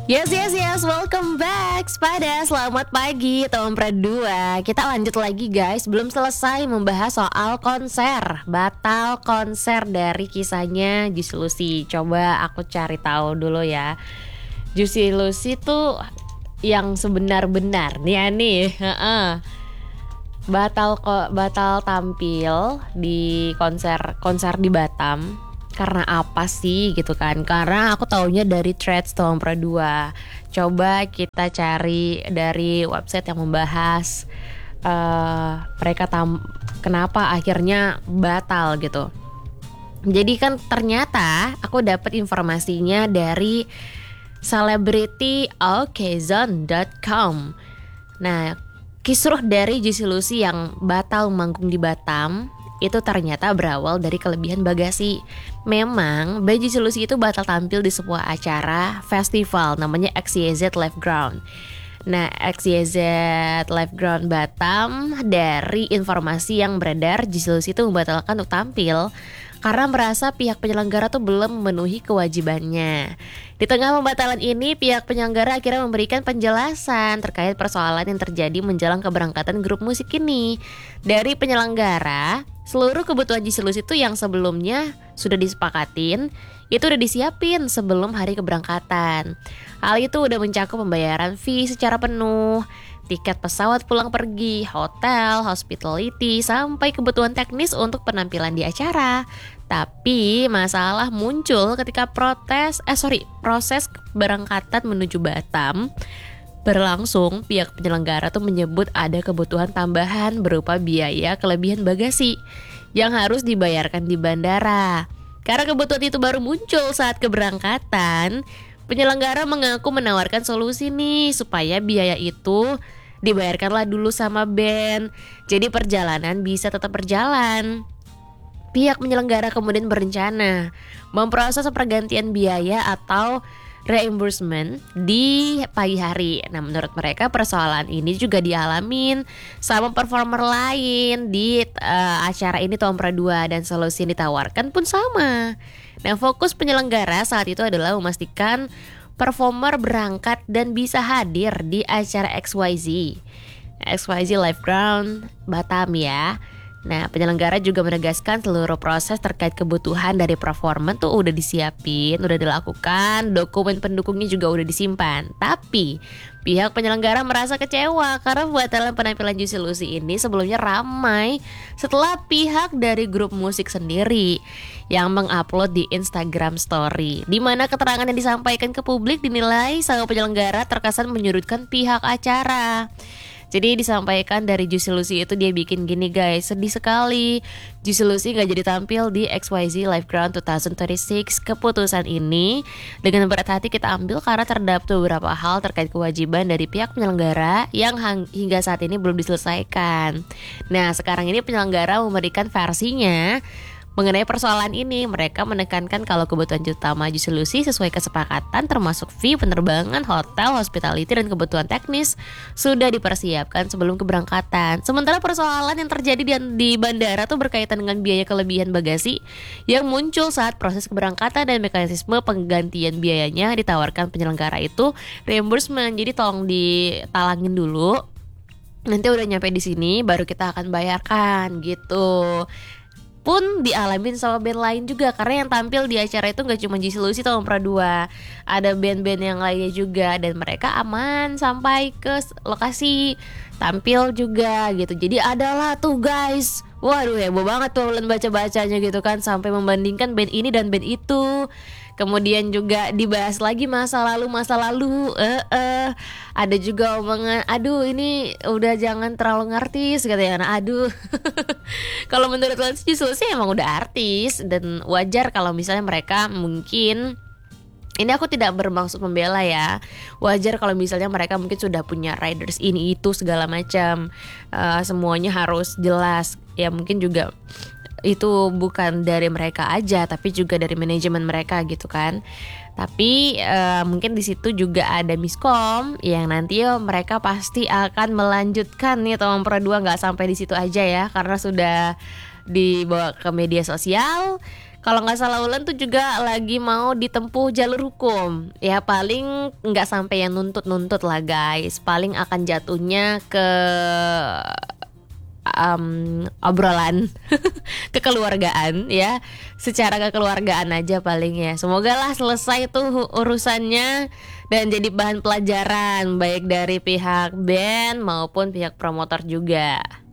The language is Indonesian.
Yes, welcome back Spada, selamat pagi teman Pradua. Kita lanjut lagi guys, belum selesai membahas soal konser. Batal konser dari kisahnya Juicy Lucy. Coba aku cari tahu dulu ya. Juicy Lucy tuh yang sebenar-benar nih batal tampil di konser di Batam. Karena apa sih gitu kan? Karena aku taunya dari threads Tom Pro 2. Coba kita cari dari website yang membahas mereka kenapa akhirnya batal gitu. Jadi kan ternyata aku dapat informasinya dari celebrity.okzone.com. Nah, kisruh dari Juicy Lucy yang batal manggung di Batam itu ternyata berawal dari kelebihan bagasi. Memang Juicy Lucy itu batal tampil di sebuah acara festival namanya XYZ Live Ground. Nah, XYZ Live Ground Batam, dari informasi yang beredar, Juicy Lucy itu membatalkan untuk tampil karena merasa pihak penyelenggara tuh belum memenuhi kewajibannya. Di tengah pembatalan ini, pihak penyelenggara akhirnya memberikan penjelasan terkait persoalan yang terjadi menjelang keberangkatan grup musik ini. Dari penyelenggara, seluruh kebutuhan Juicy Lucy itu yang sebelumnya sudah disepakatin, itu udah disiapin sebelum hari keberangkatan. Hal itu udah mencakup pembayaran fee secara penuh, tiket pesawat pulang pergi, hotel, hospitality, sampai kebutuhan teknis untuk penampilan di acara. Tapi masalah muncul ketika proses keberangkatan menuju Batam berlangsung. Pihak penyelenggara tuh menyebut ada kebutuhan tambahan berupa biaya kelebihan bagasi yang harus dibayarkan di bandara. Karena kebutuhan itu baru muncul saat keberangkatan, penyelenggara mengaku menawarkan solusi nih supaya biaya itu dibayarkanlah dulu sama band, jadi perjalanan bisa tetap berjalan. Pihak penyelenggara kemudian berencana memproses pergantian biaya atau reimbursement di pagi hari. Nah, menurut mereka persoalan ini juga dialamin sama performer lain di acara ini Tom Pro 2, dan solusi yang ditawarkan pun sama. Nah, fokus penyelenggara saat itu adalah memastikan performer berangkat dan bisa hadir di acara XYZ Live Ground Batam ya. Nah, penyelenggara juga menegaskan seluruh proses terkait kebutuhan dari performer tuh udah disiapin, udah dilakukan, dokumen pendukungnya juga udah disimpan. Tapi pihak penyelenggara merasa kecewa karena pembatalan penampilan Juicy Lucy ini sebelumnya ramai setelah pihak dari grup musik sendiri yang mengupload di Instagram Story, di mana keterangan yang disampaikan ke publik dinilai sama penyelenggara terkesan menyudutkan pihak acara. Jadi disampaikan dari Juicy Lucy itu dia bikin gini guys, sedih sekali Juicy Lucy gak jadi tampil di XYZ Live Ground 2026. Keputusan ini dengan berat hati kita ambil karena terdapat beberapa hal terkait kewajiban dari pihak penyelenggara yang hingga saat ini belum diselesaikan. Nah, sekarang ini penyelenggara memberikan versinya mengenai persoalan ini. Mereka menekankan kalau kebutuhan utama Juicy Lucy sesuai kesepakatan termasuk fee penerbangan, hotel, hospitality, dan kebutuhan teknis sudah dipersiapkan sebelum keberangkatan. Sementara persoalan yang terjadi di bandara tuh berkaitan dengan biaya kelebihan bagasi yang muncul saat proses keberangkatan dan mekanisme penggantian biayanya ditawarkan penyelenggara itu reimbursement. Jadi tolong ditalangin dulu. Nanti udah nyampe di sini baru kita akan bayarkan gitu. Pun dialamin sama band lain juga, karena yang tampil di acara itu gak cuma Juicy Lucy Tom Pro 2, ada band-band yang lainnya juga, dan mereka aman sampai ke lokasi tampil juga gitu. Jadi adalah tuh guys, waduh heboh banget tuh baca-bacanya gitu kan, sampai membandingkan band ini dan band itu. Kemudian juga dibahas lagi masa lalu. Ada juga omongan, aduh ini udah jangan terlalu ngartis katanya. Nah, aduh. Kalau menurut Juicy Lucy emang udah artis, dan wajar kalau misalnya mereka mungkin, ini aku tidak bermaksud membela ya, wajar kalau misalnya mereka mungkin sudah punya riders ini itu segala macam, semuanya harus jelas. Ya mungkin juga itu bukan dari mereka aja, tapi juga dari manajemen mereka gitu kan. Tapi mungkin di situ juga ada miskom yang nanti mereka pasti akan melanjutkan nih Tom Pro 2, nggak sampai di situ aja ya, karena sudah dibawa ke media sosial. Kalau nggak salah Ulan tuh juga lagi mau ditempuh jalur hukum. Ya paling nggak sampai yang nuntut-nuntut lah guys. Paling akan jatuhnya ke obrolan kekeluargaan ya, secara kekeluargaan aja paling ya. Semoga lah selesai tuh urusannya dan jadi bahan pelajaran baik dari pihak band maupun pihak promotor juga.